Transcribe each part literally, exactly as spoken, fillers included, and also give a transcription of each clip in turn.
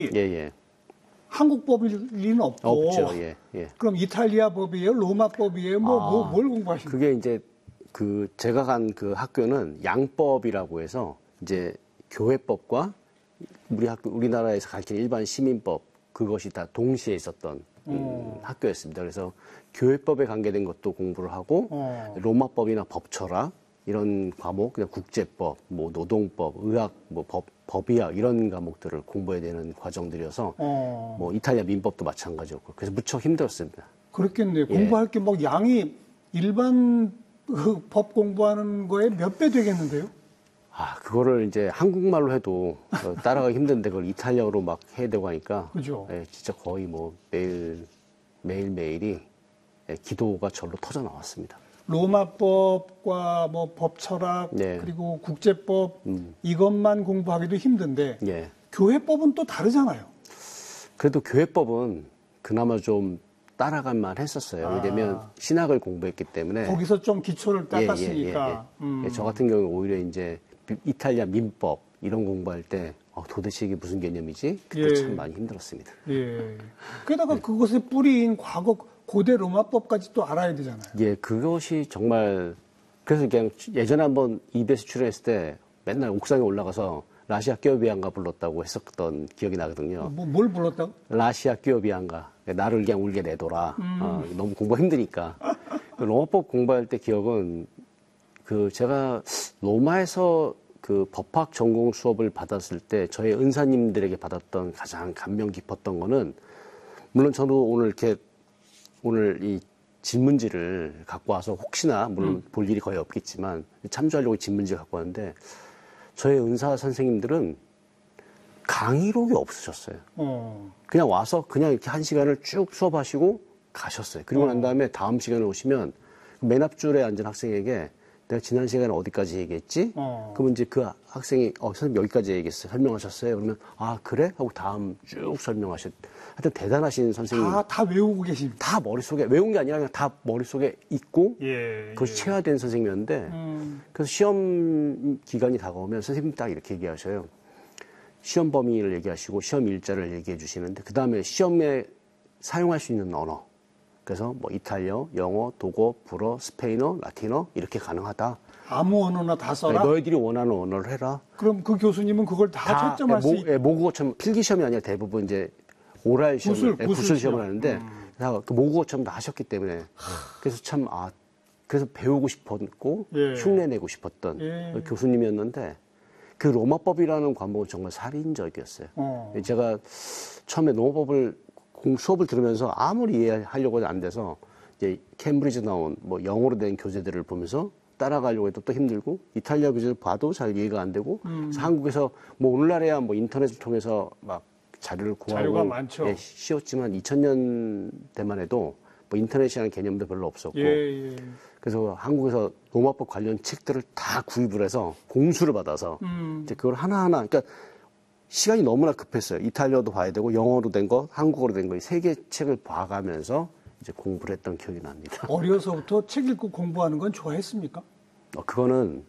예, 예. 한국 법일 리는 없고. 없죠. 예, 예. 그럼 이탈리아 법이에요? 로마 법이에요? 뭐, 아, 뭐, 뭘 공부하신 거예요? 그게 이제 그 제가 간 그 학교는 양법이라고 해서 이제 교회법과 우리 학교, 우리나라에서 가르치는 일반 시민법 그것이 다 동시에 있었던 음, 학교였습니다. 그래서 교회법에 관계된 것도 공부를 하고 어. 로마법이나 법철학 이런 과목, 그냥 국제법, 뭐 노동법, 의학, 뭐 법, 법의학 이런 과목들을 공부해야 되는 과정들이어서 어. 뭐 이탈리아 민법도 마찬가지였고 그래서 무척 힘들었습니다. 그렇겠네요. 예. 공부할 게 뭐 양이 일반 그 법 공부하는 거에 몇 배 되겠는데요? 아, 그거를 이제 한국말로 해도 따라가기 힘든데 그걸 이탈리아어로 막 해야 되고 하니까. 그죠. 예, 진짜 거의 뭐 매일, 매일매일이 예, 기도가 절로 터져 나왔습니다. 로마법과 뭐 법철학 네. 그리고 국제법 음. 이것만 공부하기도 힘든데 예. 교회법은 또 다르잖아요. 그래도 교회법은 그나마 좀 따라갈만 했었어요. 아. 왜냐면 신학을 공부했기 때문에. 거기서 좀 기초를 예, 예, 닦았으니까. 예, 예. 음. 예, 저 같은 경우는 오히려 이제 이탈리아 민법 이런 공부할 때 어, 도대체 이게 무슨 개념이지? 그때 예. 참 많이 힘들었습니다. 예. 게다가 그것의 뿌리인 과거 고대 로마법까지 또 알아야 되잖아요. 예, 그것이 정말 그래서 그냥 예전에 한번 이비에스 출연했을 때 맨날 옥상에 올라가서 라시아 끼어비앙가 불렀다고 했었던 기억이 나거든요. 뭐, 뭘 불렀다고? 라시아 끼어비앙가 나를 그냥 울게 내둬라. 음. 어, 너무 공부가 힘드니까. 그 로마법 공부할 때 기억은 그 제가 로마에서 그 법학 전공 수업을 받았을 때 저희 은사님들에게 받았던 가장 감명 깊었던 거는 물론 저도 오늘 이렇게 오늘 이 질문지를 갖고 와서 혹시나 물론 음. 볼 일이 거의 없겠지만 참조하려고 질문지를 갖고 왔는데 저희 은사 선생님들은 강의록이 없으셨어요. 어. 그냥 와서 그냥 이렇게 한 시간을 쭉 수업하시고 가셨어요. 그리고 어. 난 다음에 다음 시간에 오시면 맨 앞줄에 앉은 학생에게 내가 지난 시간에 어디까지 얘기했지? 어. 그러면 이제 그 학생이 어, 선생님 여기까지 얘기했어요. 설명하셨어요. 그러면 아 그래? 하고 다음 쭉 설명하셨. 하여튼 대단하신 선생님. 다, 다 외우고 계십니다. 다 머릿속에 외운 게 아니라 그냥 다 머릿속에 있고 예. 그것이 예. 체화된 선생님이었는데 음. 그래서 시험 기간이 다가오면 선생님이 딱 이렇게 얘기하셔요. 시험 범위를 얘기하시고 시험 일자를 얘기해 주시는데 그 다음에 시험에 사용할 수 있는 언어 그래서 뭐 이탈리아, 영어, 독어, 불어, 스페인어, 라틴어 이렇게 가능하다. 아무 언어나 다 써라? 네, 너희들이 원하는 언어를 해라. 그럼 그 교수님은 그걸 다, 다 채점할 수 모, 있... 예, 모국어처럼 필기 시험이 아니라 대부분 이제 오랄 시험을 구술, 예, 구술 구술 시험을 시험. 하는데 음. 다 그 모국어처럼 다 하셨기 때문에 그래서 참 아 그래서 배우고 싶었고 예. 흉내내고 싶었던 예. 교수님이었는데 그 로마법이라는 과목은 정말 살인적이었어요. 어. 제가 처음에 로마법을 공- 수업을 들으면서 아무리 이해하려고 해도 안 돼서 이제 캠브리지 나온 뭐 영어로 된 교재들을 보면서 따라가려고 해도 또 힘들고 이탈리아 교재를 봐도 잘 이해가 안 되고 음. 그래서 한국에서 뭐 오늘날에야 뭐 인터넷을 통해서 막 자료를 구하고 자료가 많죠. 예, 쉬웠지만 이천 년대만 해도 뭐 인터넷이라는 개념도 별로 없었고 예, 예. 그래서 한국에서 로마법 관련 책들을 다 구입을 해서 공수를 받아서 음. 이제 그걸 하나하나 그러니까 시간이 너무나 급했어요. 이탈리아도 봐야 되고 영어로 된 거, 한국어로 된 거 이 세 개 책을 봐가면서 이제 공부를 했던 기억이 납니다. 어려서부터 책 읽고 공부하는 건 좋아했습니까? 어, 그거는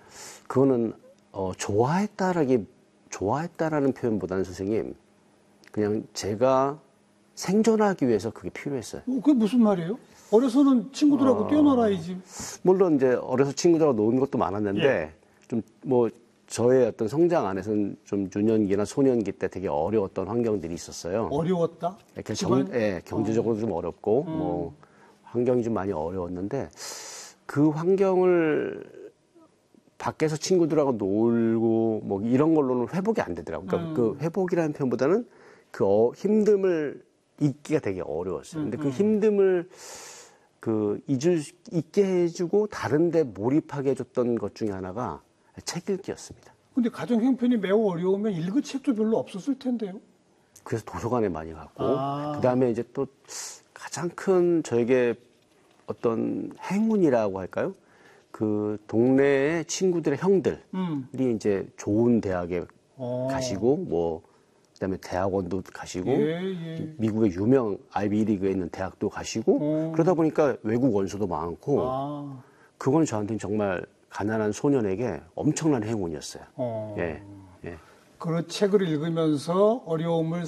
그거는 어, 좋아했다라기 좋아했다라는 표현보다는 선생님 그냥 제가 생존하기 위해서 그게 필요했어요. 어, 그게 무슨 말이에요? 어려서는 친구들하고 어. 뛰어놀아야지. 물론 이제 어려서 친구들하고 노는 것도 많았는데 예. 좀 뭐 저의 어떤 성장 안에서는 좀 유년기나 소년기 때 되게 어려웠던 환경들이 있었어요. 어려웠다? 경, 집안? 예, 경제적으로도 좀 어렵고 음. 뭐 환경이 좀 많이 어려웠는데 그 환경을 밖에서 친구들하고 놀고 뭐 이런 걸로는 회복이 안 되더라고요. 그러니까 음. 그 회복이라는 표현보다는 그 어, 힘듦을 잊기가 되게 어려웠어요. 근데 음, 그 음. 힘듦을 그 잊을 수- 잊게 해주고 다른데 몰입하게 해줬던 것 중에 하나가 책 읽기였습니다. 근데 가정 형편이 매우 어려우면 읽을 책도 별로 없었을 텐데요. 그래서 도서관에 많이 갔고 아. 그 다음에 이제 또 가장 큰 저에게 어떤 행운이라고 할까요? 그 동네의 친구들의 형들이 음. 이제 좋은 대학에 어. 가시고 뭐 그다음에 대학원도 가시고 예, 예. 미국의 유명 아이비리그에 있는 대학도 가시고 어. 그러다 보니까 외국 원수도 많고 아. 그건 저한테는 정말 가난한 소년에게 엄청난 행운이었어요. 어. 예, 예. 그 책을 읽으면서 어려움을